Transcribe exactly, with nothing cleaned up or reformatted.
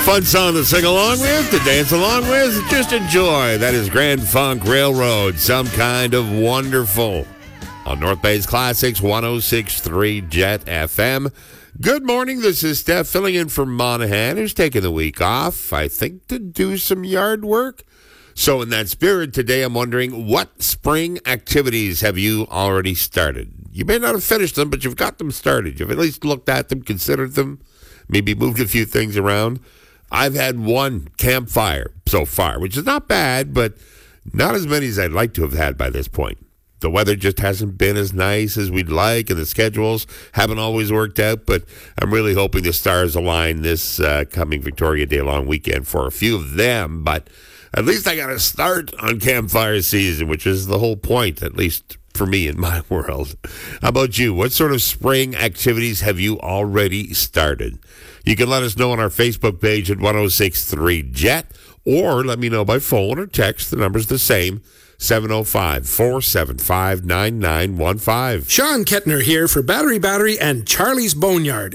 Fun song to sing along with, to dance along with, just enjoy. That is Grand Funk Railroad, Some Kind of Wonderful. On North Bay's Classics, one oh six point three Jet F M. Good morning, this is Steph filling in for Monahan, who's taking the week off, I think, to do some yard work. So in that spirit, today I'm wondering, what spring activities have you already started? You may not have finished them, but you've got them started. You've at least looked at them, considered them, maybe moved a few things around. I've had one campfire so far, which is not bad, but not as many as I'd like to have had by this point. The weather just hasn't been as nice as we'd like, and the schedules haven't always worked out, but I'm really hoping the stars align this uh, coming Victoria Day long weekend for a few of them. But at least I got to start on campfire season, which is the whole point, at least for me in my world. How about you? What sort of spring activities have you already started? You can let us know on our Facebook page at one oh six point three Jet, or let me know by phone or text. The number's the same, seven oh five, four seven five, nine nine one five. Sean Kettner here for Battery Battery and Charlie's Boneyard.